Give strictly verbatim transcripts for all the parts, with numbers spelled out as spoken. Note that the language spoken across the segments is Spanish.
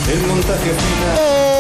El montaje final.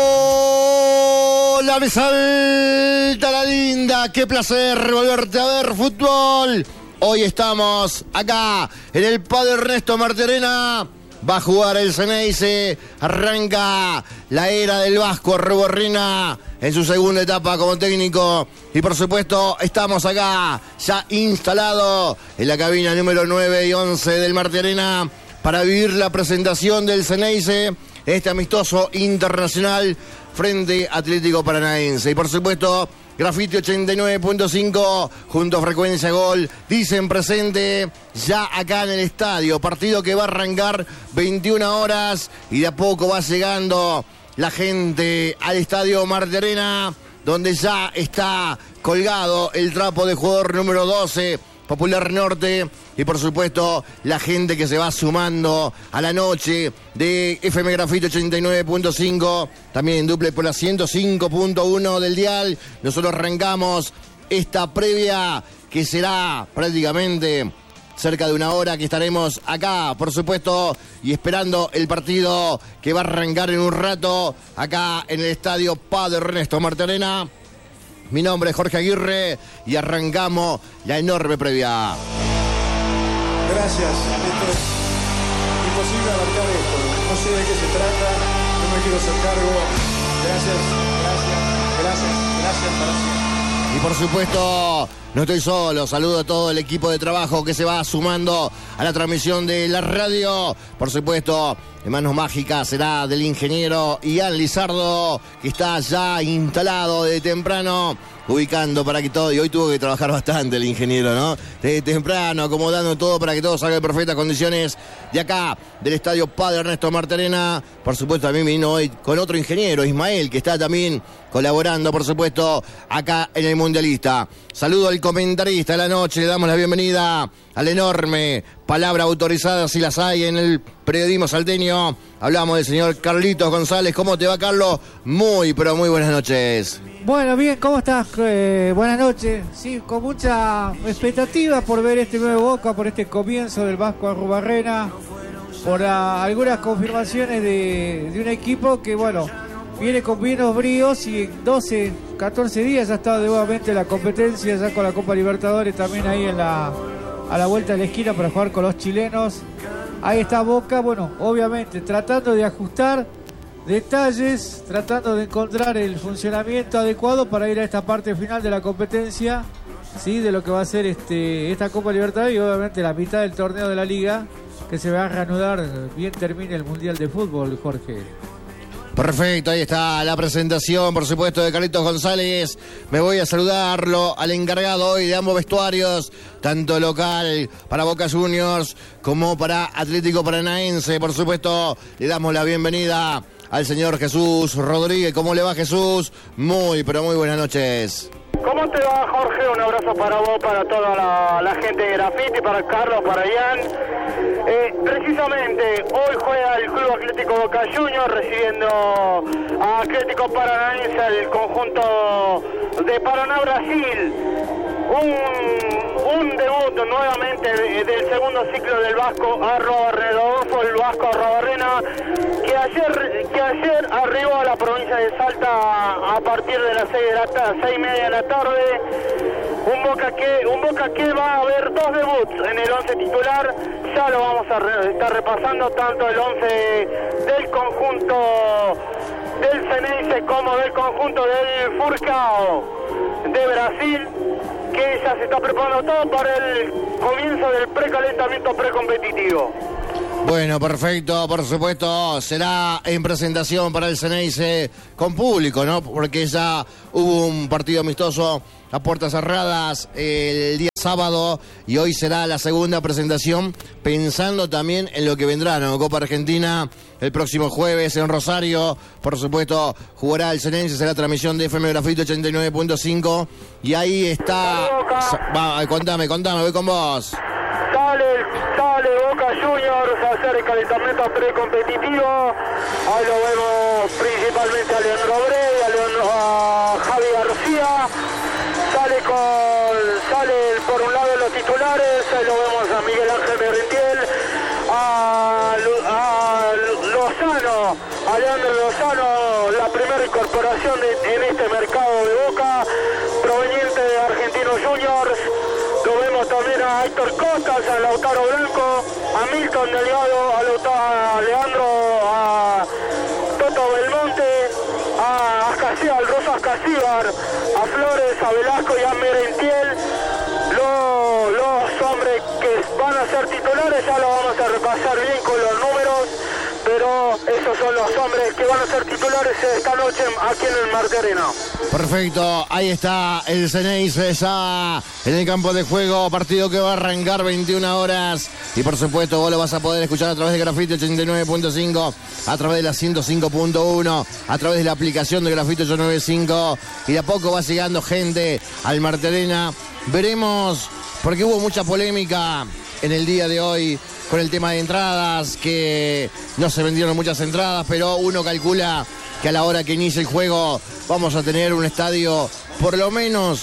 ¡Oh! La me salta la linda. Qué placer volverte a ver fútbol. Hoy estamos acá en el Padre Ernesto Martirena. Va a jugar el Xeneize. Arranca la era del Vasco Arruabarrena en su segunda etapa como técnico. Y por supuesto estamos acá ya instalado en la cabina número nueve y once del Martirena para vivir la presentación del Xeneize, este amistoso internacional frente Atlético Paranaense. Y por supuesto, Grafiti ochenta y nueve punto cinco junto a Frecuencia Gol dicen presente ya acá en el estadio. Partido que va a arrancar veintiuna horas y de a poco va llegando la gente al estadio Martirena, donde ya está colgado el trapo de jugador número doce, Popular Norte, y por supuesto la gente que se va sumando a la noche de F M Grafito ochenta y nueve punto cinco, también en duple por la ciento cinco punto uno del dial. Nosotros arrancamos esta previa que será prácticamente cerca de una hora que estaremos acá, por supuesto, y esperando el partido que va a arrancar en un rato acá en el estadio Padre Ernesto Martirena. Mi nombre es Jorge Aguirre y arrancamos la enorme previa. Gracias. Esto es imposible abarcar esto. No sé de qué se trata. No me quiero hacer cargo. Gracias, gracias, gracias, gracias para siempre. Y por supuesto, no estoy solo. Saludo a todo el equipo de trabajo que se va sumando a la transmisión de la radio. Por supuesto, en manos mágicas será del ingeniero Ian Lizardo, que está ya instalado de temprano, ubicando para que todo, y hoy tuvo que trabajar bastante el ingeniero, ¿no? De temprano, acomodando todo para que todo salga en perfectas condiciones de acá, del estadio Padre Ernesto Martirena. Por supuesto, también vino hoy con otro ingeniero, Ismael, que está también colaborando, por supuesto, acá en el Mundialista. Saludo al comentarista de la noche, le damos la bienvenida al enorme palabra autorizada, si las hay en el periodismo salteño. Hablamos del señor Carlitos González. ¿Cómo te va, Carlos? Muy, pero muy buenas noches. Bueno, bien, ¿cómo estás? Eh, buenas noches. Sí, con mucha expectativa por ver este nuevo Boca, por este comienzo del Vasco Arruabarrena, por uh, algunas confirmaciones de, de un equipo que, bueno, viene con buenos bríos y en doce, catorce días ya está nuevamente la competencia, ya con la Copa Libertadores también ahí en la, a la vuelta de la esquina para jugar con los chilenos. Ahí está Boca, bueno, obviamente tratando de ajustar detalles, tratando de encontrar el funcionamiento adecuado para ir a esta parte final de la competencia, sí, de lo que va a ser este esta Copa Libertadores y obviamente la mitad del torneo de la Liga, que se va a reanudar bien termine el Mundial de Fútbol, Jorge. Perfecto, ahí está la presentación, por supuesto, de Carlitos González. Me voy a saludarlo al encargado hoy de ambos vestuarios, tanto local para Boca Juniors como para Atlético Paranaense. Por supuesto, le damos la bienvenida al señor Jesús Rodríguez. ¿Cómo le va, Jesús? Muy, pero muy buenas noches. ¿Cómo te va, Jorge? Un abrazo para vos, para toda la, la gente de Grafiti, para Carlos, para Ian. Eh, precisamente, hoy juega el Club Atlético Boca Juniors recibiendo a Atlético Paranaense, el conjunto de Paraná, Brasil. Un, un debut nuevamente de, del segundo ciclo del Vasco Arruabarrena, el Vasco Arruabarrena, que ayer, que ayer arribó a la provincia de Salta a partir de las seis de la tarde, seis y media de la tarde. Un Boca que, un Boca que va a haber dos debuts en el once titular. Ya lo vamos a re, estar repasando, tanto el once del conjunto del Xeneize como del conjunto del Furcao de Brasil, que ya se está preparando todo para el comienzo del precalentamiento precompetitivo. Bueno, perfecto, por supuesto, será en presentación para el Xeneize con público, ¿no? Porque ya hubo un partido amistoso a puertas cerradas el día sábado y hoy será la segunda presentación, pensando también en lo que vendrá, ¿no? Copa Argentina el próximo jueves en Rosario. Por supuesto, jugará el Xeneize, será transmisión de F M Grafito ochenta y nueve punto cinco y ahí está. Va, contame, contame, voy con vos. Sale, sale Boca Juniors a hacer el calentamiento precompetitivo. Ahí lo vemos principalmente a Leandro Brey, a, Leandro, a Javi García. Sale con, sale por un lado los titulares, ahí lo vemos a Miguel Ángel Merentiel, a, a Lozano, a Leandro Lozano, la primera incorporación de, en este mercado de Boca, proveniente de Argentinos Juniors. Lo vemos también a Héctor Costas, a Lautaro Blanco, a Milton Delgado, a, Lauta, a Leandro, a Toto Belmonte, a Ascasíbar, al Rosa Ascasíbar, a Flores, a Velasco y a Merentiel. Los, los hombres que van a ser titulares ya lo vamos a repasar bien con los números, pero esos son los hombres que van a ser titulares esta noche aquí en el Marte Arena. Perfecto, ahí está el Ceneice ya en el campo de juego, partido que va a arrancar veintiuna horas y por supuesto vos lo vas a poder escuchar a través de Grafito ochenta y nueve punto cinco, a través de la ciento cinco punto uno, a través de la aplicación de Grafito ochocientos noventa y cinco y de a poco va llegando gente al Marte Arena. Veremos, porque hubo mucha polémica en el día de hoy con el tema de entradas, que no se vendieron muchas entradas, pero uno calcula que a la hora que inicie el juego vamos a tener un estadio por lo menos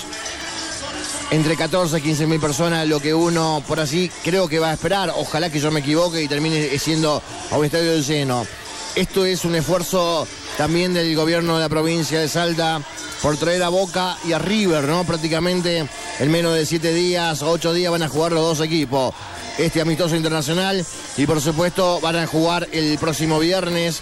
entre catorce y quince mil personas, lo que uno por así creo que va a esperar. Ojalá que yo me equivoque y termine siendo a un estadio lleno. Esto es un esfuerzo también del gobierno de la provincia de Salta por traer a Boca y a River, ¿no? Prácticamente en menos de siete días o ocho días van a jugar los dos equipos. Este amistoso internacional y por supuesto van a jugar el próximo viernes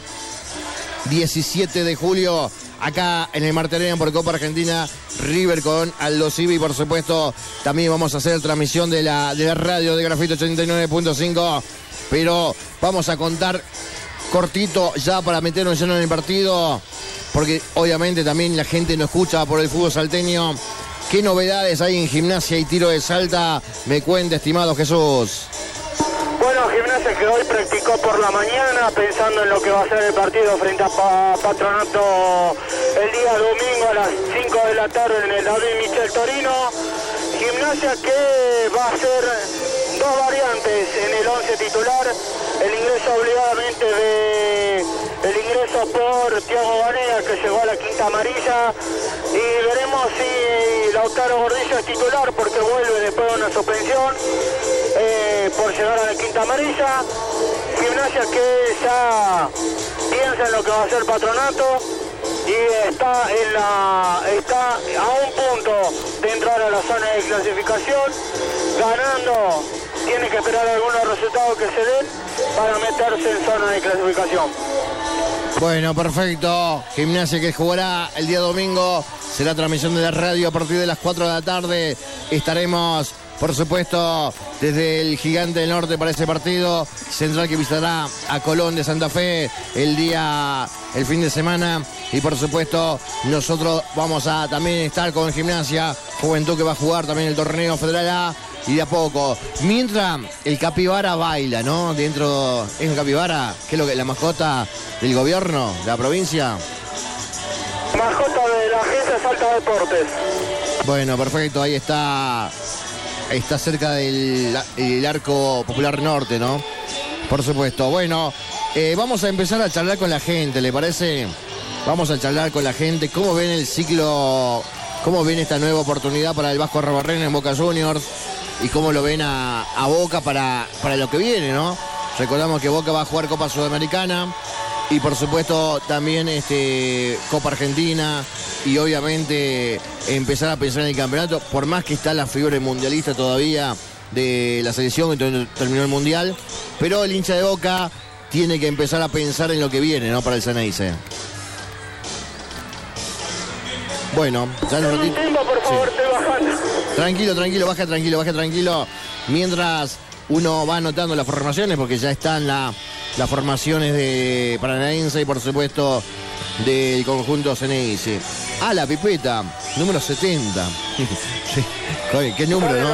diecisiete de julio acá en el Marte Arena por Copa Argentina, River con Aldo Civi. Por supuesto también vamos a hacer transmisión de la, de la radio de Grafito ochenta y nueve punto cinco, pero vamos a contar cortito ya para meternos lleno en el partido, porque obviamente también la gente no escucha por el fútbol salteño. ¿Qué novedades hay en Gimnasia y Tiro de Salta? Me cuenta, estimado Jesús. Bueno, Gimnasia que hoy practicó por la mañana pensando en lo que va a ser el partido frente a pa Patronato el día domingo a las cinco de la tarde en el David Michel Torino. Gimnasia que va a hacer dos variantes en el once titular, el ingreso obligadamente de el ingreso por Thiago Banega, que llegó a la quinta amarilla, y veremos si Lautaro Gordillo es titular porque vuelve después de una suspensión eh, por llegar a la quinta amarilla. Gimnasia que ya piensa en lo que va a ser Patronato y está en la está a un punto de entrar a la zona de clasificación, ganando. Tiene que esperar algunos resultados que se den para meterse en zona de clasificación. Bueno, perfecto. Gimnasia que jugará el día domingo. Será transmisión de la radio a partir de las cuatro de la tarde. Estaremos, por supuesto, desde el Gigante del Norte para ese partido. Central que visitará a Colón de Santa Fe el día, el fin de semana. Y por supuesto, nosotros vamos a también estar con Gimnasia. Juventud que va a jugar también el torneo Federal A. Y de a poco, mientras el capibara baila, ¿no? Dentro, ¿es un capibara? ¿Qué es lo que, la mascota del gobierno, de la provincia? Mascota de la agencia Salta Deportes. Bueno, perfecto, ahí está, está cerca del el Arco Popular Norte, ¿no? Por supuesto. Bueno, eh, vamos a empezar a charlar con la gente, ¿le parece? Vamos a charlar con la gente, ¿cómo ven el ciclo, cómo ven esta nueva oportunidad para el Vasco Arrobarrena en Boca Juniors? Y cómo lo ven a, a Boca para, para lo que viene, ¿no? Recordamos que Boca va a jugar Copa Sudamericana y por supuesto también este, Copa Argentina y obviamente empezar a pensar en el campeonato, por más que está la fiebre mundialista todavía de la selección que terminó el Mundial, pero el hincha de Boca tiene que empezar a pensar en lo que viene, ¿no? Para el Ceneice. Bueno, ya nos Un tiempo, por favor, sí. estoy bajando. Tranquilo, tranquilo, baja tranquilo, baja tranquilo. Mientras uno va anotando las formaciones, porque ya están la, las formaciones de Paranaense y por supuesto del conjunto Ceneice. Ah, la pipeta, número setenta. Sí. Oye, qué número, ¿no?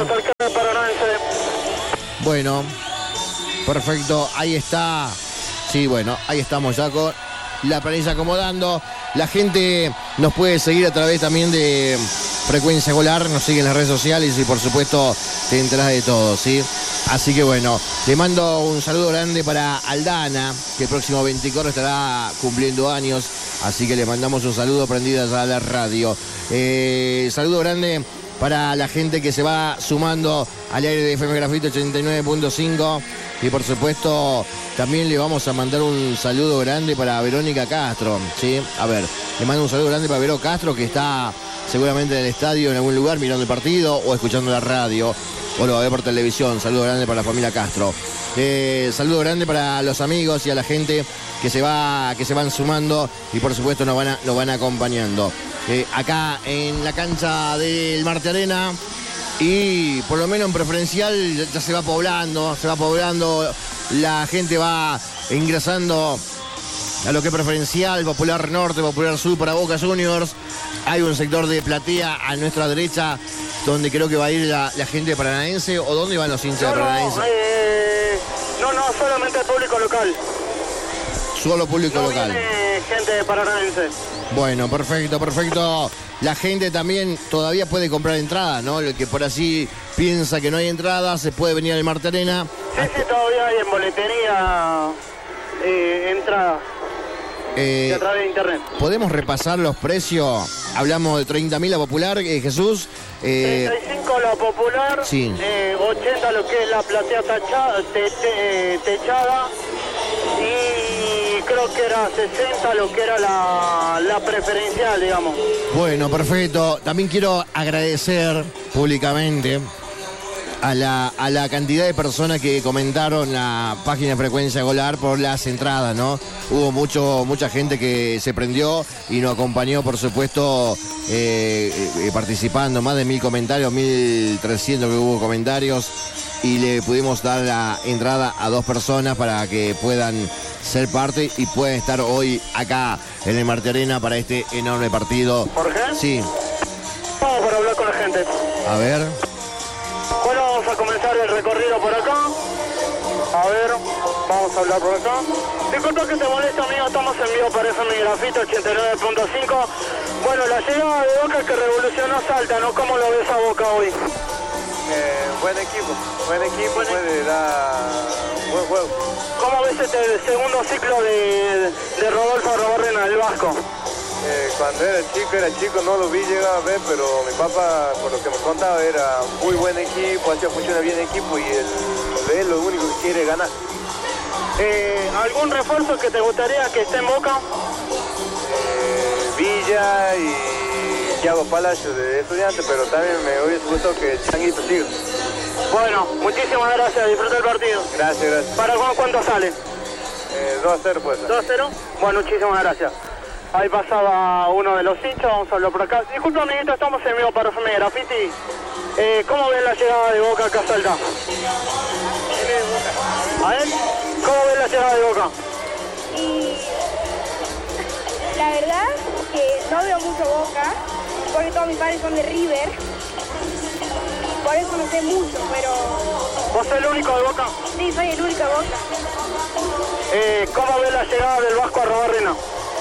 Bueno, perfecto, ahí está. Sí, bueno, ahí estamos ya con la planilla acomodando. La gente nos puede seguir a través también de Frecuencia Golar, nos sigue en las redes sociales y por supuesto te enterás de todo, ¿sí? Así que bueno, le mando un saludo grande para Aldana, que el próximo veinticuatro estará cumpliendo años, así que le mandamos un saludo prendido a la radio. Eh, saludo grande para la gente que se va sumando al aire de F M Grafito ochenta y nueve punto cinco. Y por supuesto, también le vamos a mandar un saludo grande para Verónica Castro, ¿sí? A ver, le mando un saludo grande para Vero Castro, que está seguramente en el estadio, en algún lugar, mirando el partido o escuchando la radio, o lo va a ver por televisión. Saludo grande para la familia Castro. Eh, saludo grande para los amigos y a la gente que se va, que se van sumando y por supuesto nos van, a, nos van acompañando. Eh, acá en la cancha del Marte Arena. Y por lo menos en preferencial ya se va poblando, se va poblando, la gente va ingresando a lo que es preferencial, Popular Norte, Popular Sur para Boca Juniors. Hay un sector de platea a nuestra derecha donde creo que va a ir la, la gente paranaense, o dónde van los hinchas no, de Paranaense. No, eh, no, no, solamente el público local. Solo público no local. Viene gente de Paranaense. Bueno, perfecto, perfecto. La gente también todavía puede comprar entradas, ¿no? El que por así piensa que no hay entradas, se puede venir al Marte Arena. Sí, sí, todavía hay en boletería eh, entradas. Eh, a través de internet. ¿Podemos repasar los precios? Hablamos de treinta mil la Popular, eh, Jesús. Eh, treinta y cinco la Popular, sí. eh, ochenta lo que es la platea tachada, te, te, techada, y creo que era sesenta lo que era la, la preferencial, digamos. Bueno, perfecto. También quiero agradecer públicamente a la, a la cantidad de personas que comentaron la página de Frecuencia Golar por las entradas, ¿no? Hubo mucho, mucha gente que se prendió y nos acompañó, por supuesto, eh, eh, participando. Más de mil comentarios, mil trescientos que hubo comentarios, y le pudimos dar la entrada a dos personas para que puedan ser parte y puedan estar hoy acá en el Marte Arena para este enorme partido. ¿Jorge? Sí. Vamos para hablar con la gente. A ver. Bueno, vamos a comenzar el recorrido por acá. A ver, vamos a hablar por acá. Disculpa que te moleste, amigo, estamos en vivo para F M Grafito ochenta y nueve punto cinco. Bueno, la llegada de Boca que revolucionó Salta, ¿no? ¿Cómo lo ves a Boca hoy? Eh, buen equipo, buen equipo, Buen puede dar buen juego. ¿Cómo ves este segundo ciclo de, de Rodolfo Arrobarrena, el Vasco? Eh, cuando era chico, era chico, no lo vi llegar a ver, pero mi papá, por lo que me contaba, era muy buen equipo, hacía funcionar bien el equipo y el, él lo único que quiere es ganar. Eh, ¿Algún refuerzo que te gustaría que esté en Boca? Eh, Villa y Thiago Palacio de Estudiantes, pero también me hubiese gustado que Changuito siga. Bueno, muchísimas gracias, disfruta el partido. Gracias, gracias. ¿Para cuánto sale? Eh, dos a cero pues. ¿dos a cero? Bueno, muchísimas gracias. Ahí pasaba uno de los hinchas, vamos a hablar por acá. Disculpa, amiguito, estamos en vivo para F M Grafiti. Eh, ¿Cómo ven la llegada de Boca acá a Salta? A ver, ¿cómo ven la llegada de Boca? Y la verdad que no veo mucho Boca, porque todos mis padres son de River. Por eso no sé mucho, pero... ¿Vos sos el único de Boca? Sí, soy el único de Boca. Eh, ¿Cómo ven la llegada del Vasco Arrobarrena?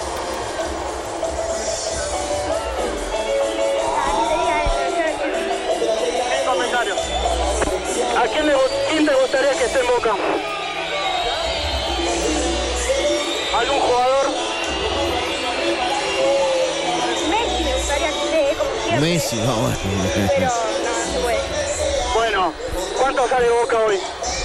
¿A quién, le, quién te gustaría que esté en Boca? ¿Algún jugador? Messi me gustaría que esté, como siempre. Messi, no, bueno. Pero no, no se puede. Bueno, ¿cuánto sale Boca hoy?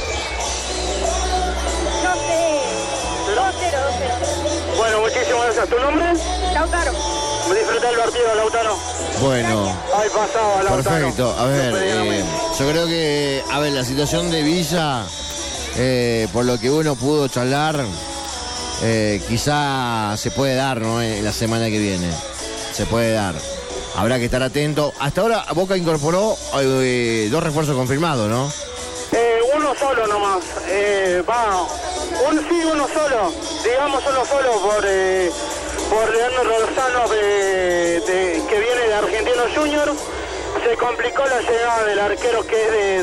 No sé, dos cero, dos cero. Bueno, muchísimas gracias. ¿Tu nombre? Lautaro. Disfruta el partido, Lautaro. Bueno. Ahí pasaba, Lautaro. Perfecto, a ver, eh, yo creo que, a ver, la situación de Villa, eh, por lo que uno pudo charlar, eh, quizá se puede dar, ¿no? En la semana que viene, se puede dar. Habrá que estar atento. Hasta ahora Boca incorporó eh, dos refuerzos confirmados, ¿no? Eh, uno solo nomás, eh, va, un, sí, uno solo, digamos uno solo por... Eh, por Leandro Rosano de, de, que viene de Argentinos Juniors. Se complicó la llegada del arquero que es de